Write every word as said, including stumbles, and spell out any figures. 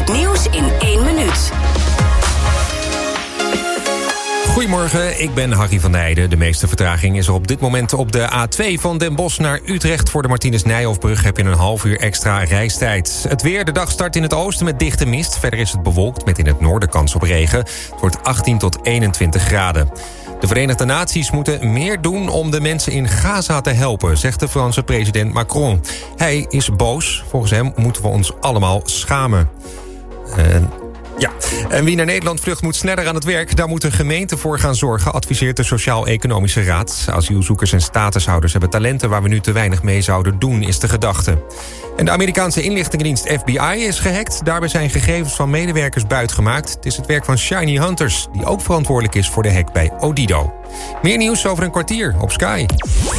Het nieuws in één minuut. Goedemorgen, ik ben Harry van Nijden. De meeste vertraging is er op dit moment op de A twee van Den Bosch naar Utrecht. Voor de Martinus Nijhoffbrug heb je een half uur extra reistijd. Het weer, de dag start in het oosten met dichte mist. Verder is het bewolkt met in het noorden kans op regen. Het wordt achttien tot eenentwintig graden. De Verenigde Naties moeten meer doen om de mensen in Gaza te helpen, zegt de Franse president Macron. Hij is boos. Volgens hem moeten we ons allemaal schamen. Uh, Ja, en wie naar Nederland vlucht moet sneller aan het werk. Daar moet een gemeente voor gaan zorgen, adviseert de Sociaal-Economische Raad. Asielzoekers en statushouders hebben talenten waar we nu te weinig mee zouden doen, is de gedachte. En de Amerikaanse inlichtingendienst F B I is gehackt. Daarbij zijn gegevens van medewerkers buitgemaakt. Het is het werk van Shiny Hunters, die ook verantwoordelijk is voor de hack bij Odido. Meer nieuws over een kwartier op Sky.